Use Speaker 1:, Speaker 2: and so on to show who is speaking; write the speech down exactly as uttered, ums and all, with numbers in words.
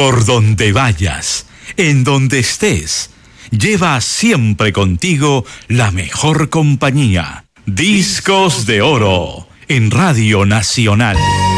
Speaker 1: Por donde vayas, en donde estés, lleva siempre contigo la mejor compañía. Discos de Oro en Radio Nacional.